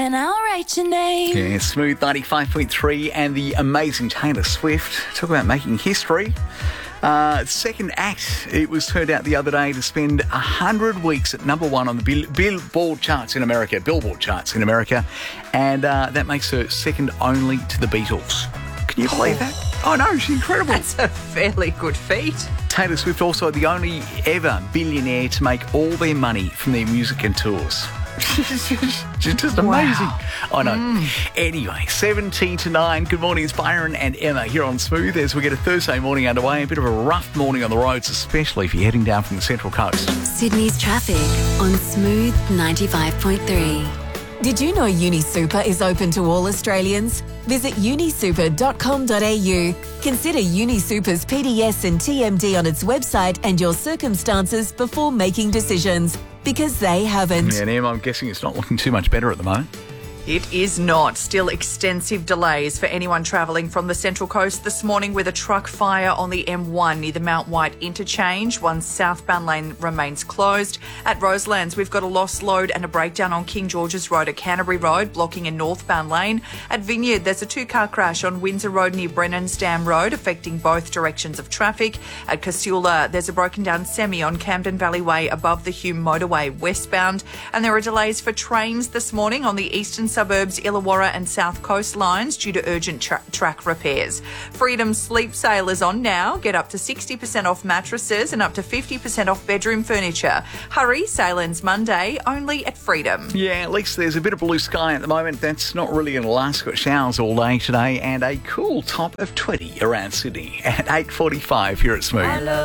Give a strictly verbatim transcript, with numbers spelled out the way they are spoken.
and I'll write your name. Yeah, Smooth ninety-five point three and the amazing Taylor Swift. Talk about making history. Uh, second act, it was turned out the other day to spend one hundred weeks at number one on the Bill- Billboard charts in America, Billboard charts in America, and uh, that makes her second only to the Beatles. Can you believe that? Oh, no, she's incredible. That's a fairly good feat. Taylor Swift also the only ever billionaire to make all their money from their music and tours. She's just amazing. Wow. I know. Mm. Anyway, seventeen to nine. Good morning, it's Byron and Emma here on Smooth as we get a Thursday morning underway. A bit of a rough morning on the roads, especially if you're heading down from the Central Coast. Sydney's traffic on Smooth ninety-five point three. Did you know UniSuper is open to all Australians? Visit unisuper dot com dot a u. Consider UniSuper's P D S and T M D on its website and your circumstances before making decisions, because they haven't. Yeah, and Em, I'm guessing it's not looking too much better at the moment. It is not. Still extensive delays for anyone travelling from the Central Coast this morning with a truck fire on the M one near the Mount White interchange. One southbound lane remains closed. At Roselands, we've got a lost load and a breakdown on King George's Road at Canterbury Road, blocking a northbound lane. At Vineyard, there's a two-car crash on Windsor Road near Brennan's Dam Road, affecting both directions of traffic. At Casula, there's a broken down semi on Camden Valley Way above the Hume Motorway westbound. And there are delays for trains this morning on the eastern suburbs, Illawarra and South Coast lines due to urgent tra- track repairs. Freedom Sleep Sale is on now. Get up to sixty percent off mattresses and up to fifty percent off bedroom furniture. Hurry, sale ends Monday, only at Freedom. Yeah, at least there's a bit of blue sky at the moment. That's not really going to last. Got showers all day today and a cool top of twenty around Sydney at eight forty-five here at Smooth.